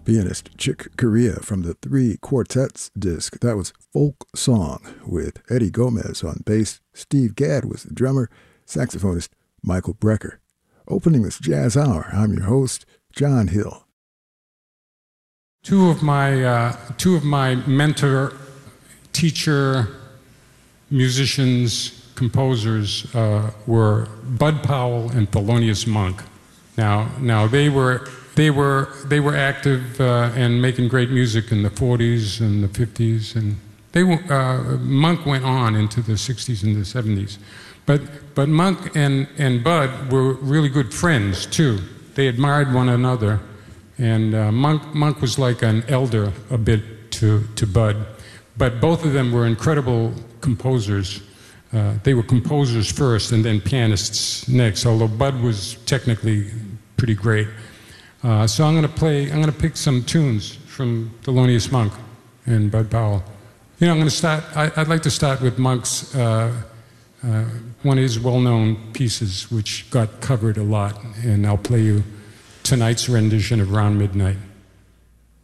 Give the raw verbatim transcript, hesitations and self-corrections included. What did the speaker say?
Pianist Chick Corea from the Three Quartets disc. That was Folk Song with Eddie Gomez on bass. Steve Gadd was the drummer. Saxophonist Michael Brecker. Opening this jazz hour, I'm your host, John Hill. Two of my uh, two of my mentor, teacher, musicians, composers uh, were Bud Powell and Thelonious Monk. Now, now they were they were they were active uh, and making great music in the forties and the fifties, and they uh, Monk went on into the sixties and the seventies. But but Monk and and Bud were really good friends too. They admired one another. And uh, Monk, Monk was like an elder a bit to, to Bud. But both of them were incredible composers. Uh, they were composers first and then pianists next, although Bud was technically pretty great. Uh, so I'm going to play, I'm going to pick some tunes from Thelonious Monk and Bud Powell. You know, I'm going to start, I, I'd like to start with Monk's, uh, uh, one of his well-known pieces, which got covered a lot, and I'll play you tonight's rendition of Round Midnight.